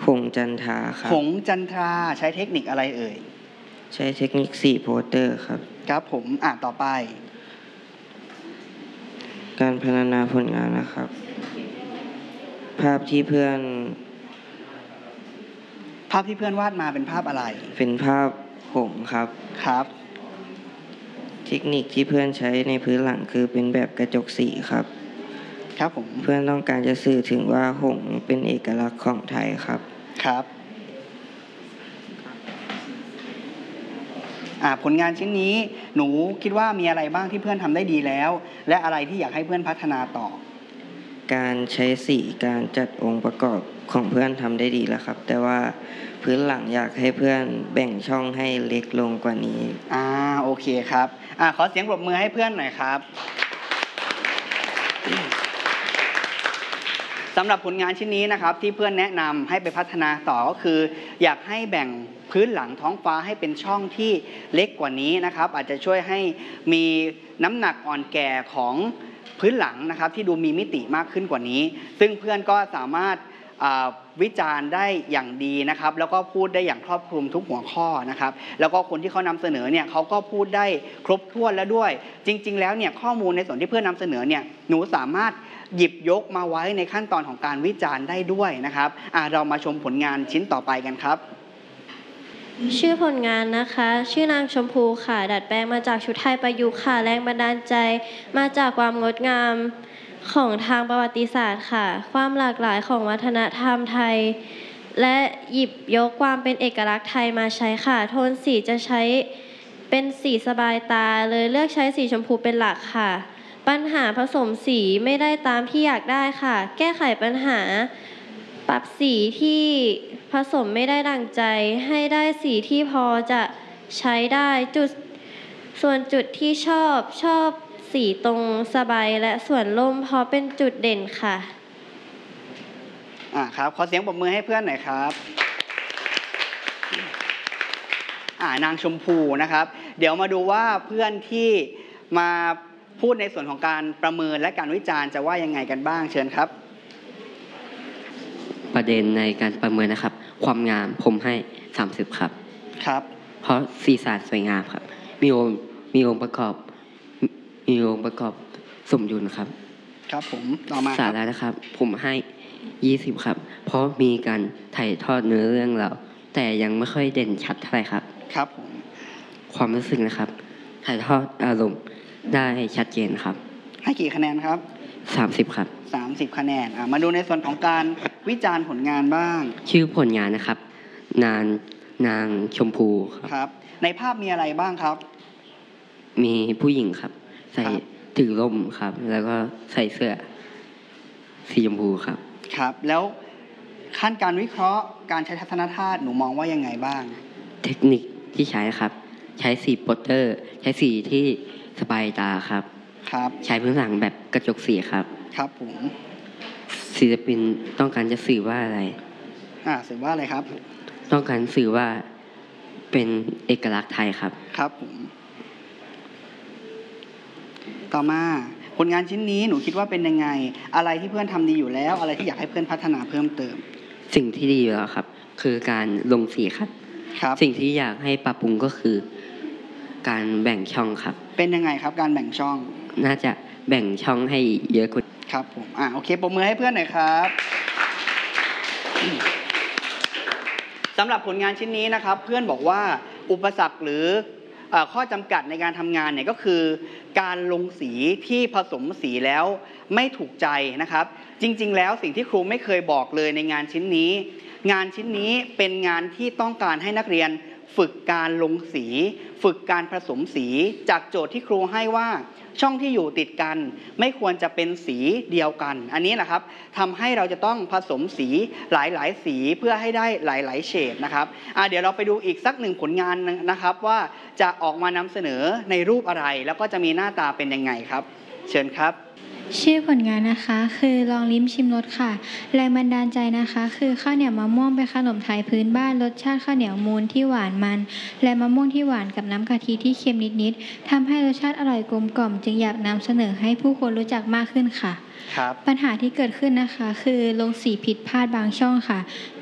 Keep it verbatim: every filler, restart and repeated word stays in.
ผงจันทราครับผงจันทราใช้เทคนิคอะไรเอ่ยใช้เทคนิคสีโพสเตอร์ครับครับผมอ่านต่อไปการพัฒนาผลงานนะครับภาพที่เพื่อนภาพที่เพื่อนวาดมาเป็นภาพอะไรเป็นภาพหงส์ครับครับเทคนิคที่เพื่อนใช้ในพื้นหลังคือเป็นแบบกระจกสีครับครับผมเพื่อนต้องการจะสื่อถึงว่าหงส์เป็นเอกลักษณ์ของไทยครับครับผลงานชิ้นนี้หนูคิดว่ามีอะไรบ้างที่เพื่อนทำได้ดีแล้วและอะไรที่อยากให้เพื่อนพัฒนาต่อการใช้สีการจัดองค์ประกอบของเพื่อนทำได้ดีแล้วครับแต่ว่าพื้นหลังอยากให้เพื่อนแบ่งช่องให้เล็กลงกว่านี้อ่าโอเคครับอ่าขอเสียงปรบมือให้เพื่อนหน่อยครับสำหรับผลงานชิ้นนี้นะครับที่เพื่อนแนะนำให้ไปพัฒนาต่อก็คืออยากให้แบ่งพื้นหลังท้องฟ้าให้เป็นช่องที่เล็กกว่านี้นะครับอาจจะช่วยให้มีน้ำหนักอ่อนแก่ของพื้นหลังนะครับที่ดูมีมิติมากขึ้นกว่านี้ซึ่งเพื่อนก็สามารถวิจารณ์ได้อย่างดีนะครับแล้วก็พูดได้อย่างครอบคลุมทุกหัวข้อนะครับแล้วก็คนที่เขานำเสนอเนี่ยเขาก็พูดได้ครบถ้วนแล้วด้วยจริงๆแล้วเนี่ยข้อมูลในส่วนที่เพื่อนนำเสนอเนี่ยหนูสามารถหยิบยกมาไว้ในขั้นตอนของการวิจารณ์ได้ด้วยนะครับเรามาชมผลงานชิ้นต่อไปกันครับชื่อผลงานนะคะชื่อนางชมพูค่ะดัดแปลงมาจากชุดไทยประยุกต์ค่ะแรงบันดาลใจมาจากความงดงามของทางประวัติศาสตร์ค่ะความหลากหลายของวัฒนธรรมไทยและหยิบยกความเป็นเอกลักษณ์ไทยมาใช้ค่ะโทนสีจะใช้เป็นสีสบายตาเลยเลือกใช้สีชมพูเป็นหลักค่ะปัญหาผสมสีไม่ได้ตามที่อยากได้ค่ะแก้ไขปัญหาปรับสีที่ผสมไม่ได้ดั่งใจให้ได้สีที่พอจะใช้ได้จุดส่วนจุดที่ชอบชอบสีตรงสบายและส่วนล่มเพราะเป็นจุดเด่นค่ะอ่าครับขอเสียงปรบมือให้เพื่อนหน่อยครับอ่านางชมพูนะครับเดี๋ยวมาดูว่าเพื่อนที่มาพูดในส่วนของการประเมินและการวิจารณ์จะว่ายังไงกันบ้างเชิญครับประเด็นในการประเมินนะครับความงามผมให้สามสิบครับครับเพราะสีสันสวยงามครับมีองค์มีองค์ประกอบมีองค์ประกอบสมดุลครับครับผมต่อมาสาระนะครับผมให้ยี่สิบครับเพราะมีการถ่ายทอดเนื้อเรื่องเราแต่ยังไม่ค่อยเด่นชัดเท่าไหร่ครับครับผมความรู้สึกนะครับถ่ายทอดอารมณ์ได้ชัดเจนครับให้กี่คะแนนครับสามสิบครับสามสิบคะแนนมาดูในส่วนของการวิจารณ์ผลงานบ้างชื่อผลงานนะครับนางนางชมพูครับในภาพมีอะไรบ้างครับมีผู้หญิงครับใส่ถือร่มครับแล้วก็ใส่เสื้อสีชมพูครับครับแล้วขั้นการวิเคราะห์การใช้ทัศนคติหนูมองว่ายังไงบ้างเทคนิคที่ใช้ครับใช้สีโปสเตอร์ใช้สีที่สบายตาครับครับใช้พื้นหลังแบบกระจกสีครับครับผมศิลปินต้องการจะสื่อว่าอะไรอ่าสื่อว่าอะไรครับต้องการสื่อว่าเป็นเอกลักษณ์ไทยครับครับผมต่อมาผลงานชิ้นนี้หนูคิดว่าเป็นยังไงอะไรที่เพื่อนทำดีอยู่แล้วอะไรที่อยากให้เพื่อนพัฒนาเพิ่มเติมสิ่งที่ดีอยู่แล้วครับคือการลงสีครับครับสิ่งที่อยากให้ปรับปรุงก็คือการแบ่งช่องครับเป็นยังไงครับการแบ่งช่องน่าจะแบ่งช่องให้เยอะกว่าครับผมอ่าโอเคปรบมือให้เพื่อนหน่อยครับสำหรับผลงานชิ้นนี้นะครับเพื่อนบอกว่าอุปสรรคหรือข้อจำกัดในการทำงานเนี่ยก็คือการลงสีที่ผสมสีแล้วไม่ถูกใจนะครับจริงๆแล้วสิ่งที่ครูไม่เคยบอกเลยในงานชิ้นนี้งานชิ้นนี้เป็นงานที่ต้องการให้นักเรียนฝึกการลงสีฝึกการผสมสีจากโจทย์ที่ครูให้ว่าช่องที่อยู่ติดกันไม่ควรจะเป็นสีเดียวกันอันนี้แหละครับทำให้เราจะต้องผสมสีหลายๆสีเพื่อให้ได้หลายๆเฉดนะครับอ่ะเดี๋ยวเราไปดูอีกสักหนึ่งผลงานนะครับว่าจะออกมานำเสนอในรูปอะไรแล้วก็จะมีหน้าตาเป็นยังไงครับเชิญครับชื่อผลงานนะคะคือลองลิ้มชิมรสค่ะแรงบันดาลใจนะคะคือข้าวเหนียวมะม่วงเป็นขนมไทยพื้นบ้านรสชาติข้าวเหนียวมูนที่หวานมันและมะม่วงที่หวานกับน้ำกะทิที่เค็มนิดๆทำให้รสชาติอร่อยกลมกล่อมจึงอยากนำเสนอให้ผู้คนรู้จักมากขึ้นค่ะครับปัญหาที่เกิดขึ้นนะคะคือลงสีผิดพลาดบางช่องค่ะ